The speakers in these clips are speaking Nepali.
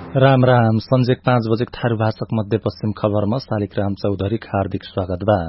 राम राम संजेक 5 बजे थारू भाषक मध्यपश्चिम खबरमा शालिग्राम चौधरी हार्दिक स्वागत बा।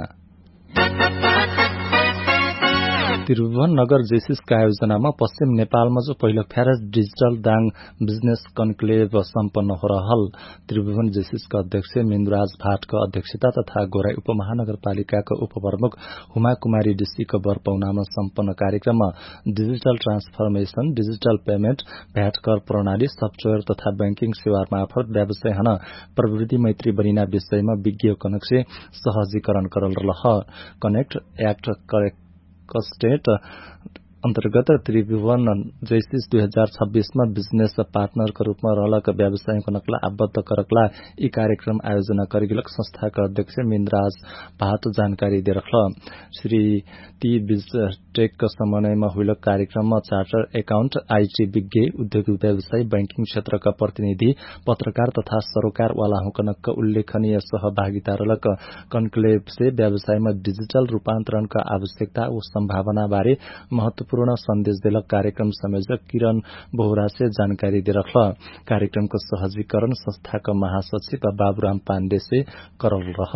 त्रिभुवन नगर जेसिसका आयोजनामा पश्चिम नेपालमा जो पहिलो फ्यारेज डिजिटल दाङ बिजनेस कन्क्लेभ सम्पन्न हो रहल। त्रिभुवन जेसिसका अध्यक्ष मिन्दुराज भाटको अध्यक्षता तथा गोराई उपमहानगरपालिकाको उपप्रमुख हुमा कुमारी डिसीको बरपौनामा सम्पन्न कार्यक्रममा digital transformation, digital payment, VAT कर प्रणाली, सफ्टवेयर तथा बैंकिङ सेवा मार्फत व्यवसाय हन प्रवृत्ति मैत्री बनिना विषयमा विज्ञ कनेक्ट सहजीकरण करल रह। कनेक्ट एक्ट कस्टेट अन्तर्गत त्रिभुवन जैसिस 2026 मा बिजनेस पार्टनरको रूपमा रहलका व्यवसायको नकला आबद्ध करकला यी कार्यक्रम आयोजना गरिगलक संस्थाका अध्यक्ष मिन्दराज भाट जानकारी दिरखल। श्री ती बिजटेकको समन्वयमा हुइलक कार्यक्रममा चार्टर एकाउन्ट, आईटी विज्ञ, उद्योग व्यवसाय, बैंकिङ क्षेत्रका प्रतिनिधि, पत्रकार तथा सरोकारवाला हुकनक उल्लेखनीय सहभागिता रहलक। कन्क्लेभ से व्यवसायमा डिजिटल रूपान्तरणका आवश्यकता व सम्भावना बारे महत्वपूर्ण संदेश दिलक कार्यक्रम संयोजक किरण बोहरा से जानकारी दिरखल। कार्यक्रमको सहजीकरण संस्थाका महासचिव बाबुराम पाण्डे से करल रह।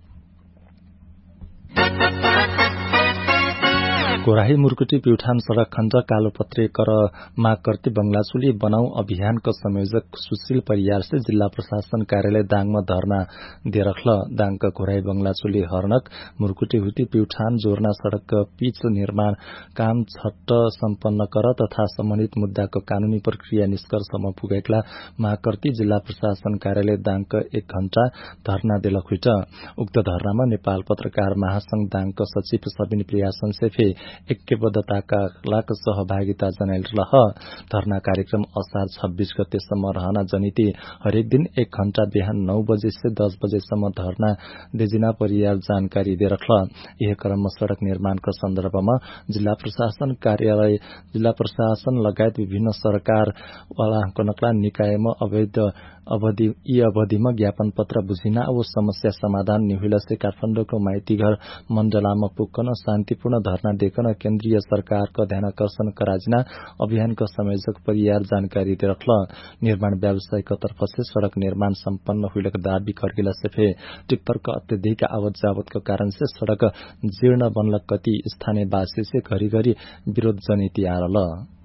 गोराही मुर्कुटी प्युठान सड़क खण्ड कालोपत्रे कर माग करती बंगलाचुली बनाऊ अभियानको संयोजक सुशील परियार से जिल्ला प्रशासन कार्यालय दाङमा धरना दिरखल। दाङका गोराही बंगलाचुली हर्नक मुर्कुटी हुती प्युठान जोर्ना सड़क पिच निर्माण काम झट्ट सम्पन्न कर तथा सम्बन्धित मुद्दाको कानूनी प्रक्रिया निष्कर्षमा पुगेकला माग करती जिल्ला प्रशासन कार्यालय दाङका 1 घण्टा धरना दिलक हुइट। उक्त धरनामा नेपाल पत्रकार महासंघ दाङका सचिव सबिन प्रिया संसेफे ऐक्यबद्धताका लाख सहभागिता जनाइल रह। धरना कार्यक्रम असार 26 गतेसम्म रहना जनिती हरेक दिन 1 घण्टा बिहान 9 बजे से 10 बजेसम्म धरना देजिना परियार जानकारी दिरखल। यह क्रममा सड़क निर्माणको सन्दर्भमा जिल्ला प्रशासन कार्यालय, जिल्ला प्रशासन लगायत विभिन्न सरकारवाला नक्ला निकायमा अवधिमा ज्ञापन पत्र बुझिना अब समस्या समाधान निहुल से काठमाडौँको माइतीघर मण्डलामा पुग्न शान्तिपूर्ण धरना देखन केन्द्रीय सरकारको ध्यानाकर्षण कराजिना अभियानको संयोजक परियार जानकारी दिरखल। निर्माण व्यावसायिक तर्फ से सड़क निर्माण सम्पन्न हुइलक दाबी करगिला सेफे टिप्परको अत्यधिक आवत जावतको कारण से सड़क जीर्ण बनलक कति स्थानीय वासी से घरिघरि विरोध जनिती आरल।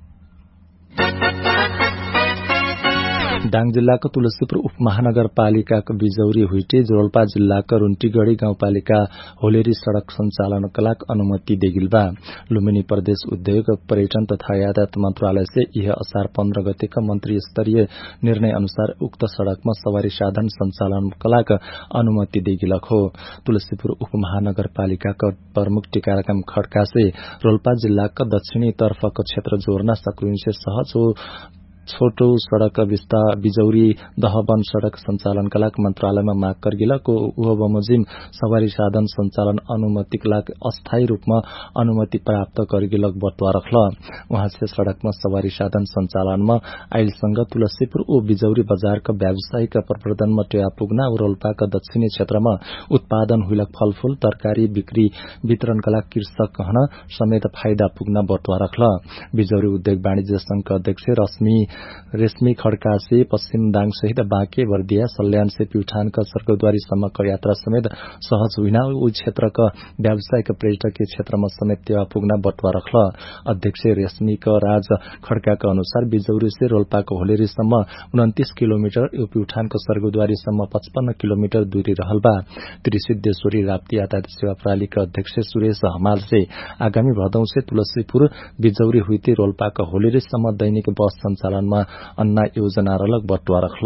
दाङ जिल्लाको तुलसीपुर उपमहानगरपालिकाको बिजौरी हुइटे रोल्पा जिल्लाको रुन्टीगढ़ी गाउँपालिका होलेरी सड़क सञ्चालनका लागि अनुमति देगिल बा। लुम्बिनी प्रदेश उद्योग, पर्यटन तथा यातायात मन्त्रालय से यह असार 15 गतेका मन्त्री स्तरीय निर्णय अनुसार उक्त सड़कमा सवारी साधन सञ्चालनका लागि अनुमति देगिलक हो। तुलसीपुर उपमहानगरपालिकाका प्रमुख टीकाराम खड्का से रोल्पा जिल्लाका दक्षिणी तर्फको क्षेत्र जोड्न सकुइन्से सहज हो छोटो सड़क बिजौरी दहबन सड़क संचालनका लागि मन्त्रालयमा माग करगिलको उह बमोजिम सवारी साधन संचालन अनुमतिका लागि अस्थायी रूपमा अनुमति प्राप्त करगिलक बटुवा रखल। वहाँ से सड़कमा सवारी साधन संचालनमा आइलसँग तुलसीपुर ओ बिजौरी बजारका व्यावसायिक प्रवर्धनमा टेवा पुग्न और रोल्पाका दक्षिणी क्षेत्रमा उत्पादन हुइलक फलफूल तरकारी बिक्री वितरणका लागि कृषक हन समेत फाइदा पुग्न बटुवा रखल। बिजौरी उद्योग वाणिज्य संघका अध्यक्ष रेशमी खड्का से पश्चिम दाङ सहित बाँके, बर्दिया, सल्यान से प्युठानका सर्कौद्वारी सम्मको यात्रा समेत सहज हुइन उस क्षेत्रका व्यावसायिक पर्यटकीय क्षेत्रमा समेत टेवा पुग्न बटुवा रखल। अध्यक्ष रेशमीका राज खड्काका अनुसार बिजौरी से रोल्पाको होलेरीसम्म 29 किलोमिटर, प्युठानको सर्कौद्वारीसम्म 55 किलोमिटर दूरी रहल बा। त्रिसिद्धेश्वरी राप्ती यातायात सेवा प्रणालीका अध्यक्ष सुरेश हमाल से आगामी भदौ से तुलसीपुर बिजौरी हुइते रोल्पाका होलेरीसम्म दैनिक बस सञ्चालनमा अन्ना योजना रलक बटुवा रखल।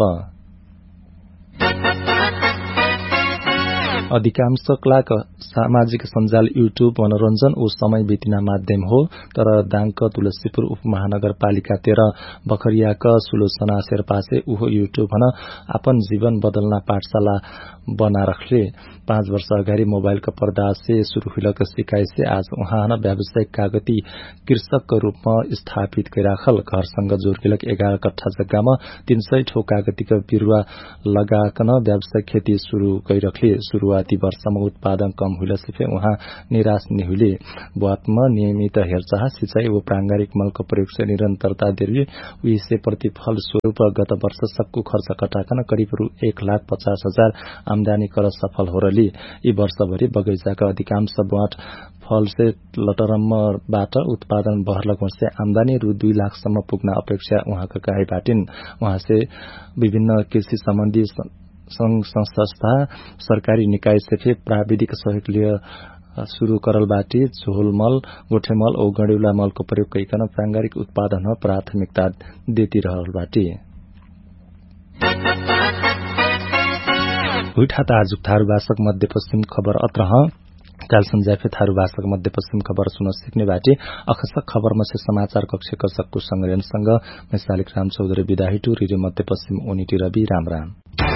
अधिकांश क्लाक सामाजिक सञ्जाल युट्युब मनोरञ्जन ओ समय बितिना माध्यम हो, तर दाङका तुलसीपुर उपमहानगरपालिका 13 बखरियाका सुलोचना शेर्पासे उहो युट्युब हन आपन जीवन बदल्ना पाठशाला बना रखले। 5 वर्ष अगाडि मोबाइलका पर्दा से शुरू हुइलक सिकाइ से आज उहाँ हन व्यावसायिक कागती कृषकको रूपमा स्थापित गरिराखल। घरसँग जोडिलक 11 कट्ठा जग्गामा 300 ठो कागतीका बिरुवा लगाकन व्यावसायिक खेती शुरू गरिरखले। शुरुआत बुवाती वर्षमा उत्पादन कम हुइला से उहाँ निराश निहुले। बुवातमा नियमित हेरचाह सिंचाई व प्रांगारिक मलको प्रयोग से निरन्तरता देरी उसे प्रतिफल स्वरूप गत वर्ष सबको खर्च कटाकन करिब रु 1,50,000 आमदानी कर सफल हो रही। यी वर्षभरि बगैंचाका अधिकांश बुवाट फल से लटरम्मबाट उत्पादन बहर्लगों से आमदानी रु 2 लाखसम्म पुग्न अपेक्षा उहाँका काहे बाटिन। उहाँ से विभिन्न कृषि सम्बन्धी संघ संस्था सरकारी निकाय से प्राविधिक सहयोग लिएर शुरू करल बाटी झोलमल गोठेमल और गणेउला मल को प्रयोग करिकन प्रांगारिक उत्पादन प्राथमिकता देती रहल बाटी। हुइठाता आज थारूभाषक मध्यपश्चिम खबर अत्रह काल संजाफे थारूभाषक मध्यपश्चिम खबर सुन सिक्ने बाटे। अखसक खबरमा से समाचार कक्ष कसकको संग्रहणसँग मैं शालिक राम चौधरी विदा हिटु रेडियो मध्यपश्चिम ओनिटी रवि राम।